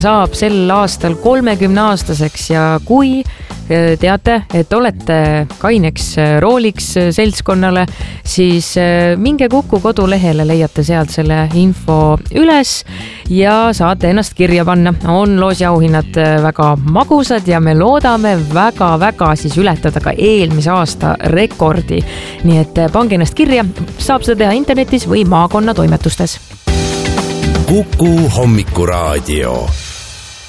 saab sel aastal 30-aastaseks ja kui teate, et olete kaineks rooliks seltskonnale, siis minge Kuku kodulehele, leiate sealt selle info üles ja saate ennast kirja panna. On loosiauhinnad väga magusad ja me loodame väga siis ületada ka eelmise aasta rekordi. Nii et pange ennast kirja, saab seda teha internetis või maakonna toimetustes. Kuku hommikuraadio.